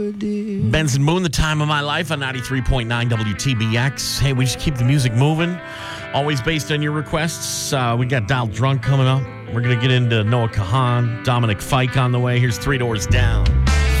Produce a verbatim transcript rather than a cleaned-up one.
Benson Moon, The Time of My Life on ninety-three point nine W T B X. Hey, we just keep the music moving. Always based on your requests. Uh, we got Dial Drunk coming up. We're going to get into Noah Kahan, Dominic Fike on the way. Here's Three Doors Down.